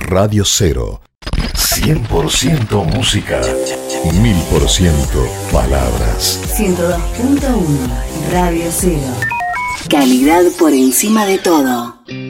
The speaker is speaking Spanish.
Radio Cero. 100% música. 1000% palabras. 102.1 Radio Cero. Calidad por encima de todo.